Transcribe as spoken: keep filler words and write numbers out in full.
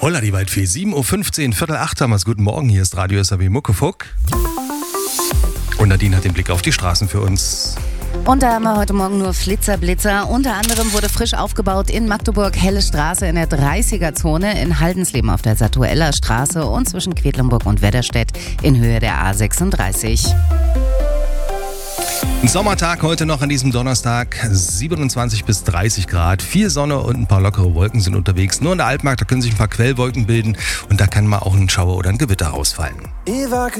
Holla die Waldfee, sieben Uhr fünfzehn, Viertel acht haben wir's. Guten Morgen, hier ist Radio S R W Muckefuck. Und Nadine hat den Blick auf die Straßen für uns. Und da haben wir heute Morgen nur Flitzerblitzer. Unter anderem wurde frisch aufgebaut in Magdeburg Helle Straße in der dreißiger-Zone, in Haldensleben auf der Satueller Straße und zwischen Quedlinburg und Wedderstedt in Höhe der A sechsunddreißig. Ein Sommertag heute noch an diesem Donnerstag, siebenundzwanzig bis dreißig Grad, viel Sonne und ein paar lockere Wolken sind unterwegs. Nur in der Altmark, da können sich ein paar Quellwolken bilden und da kann mal auch ein Schauer oder ein Gewitter rausfallen.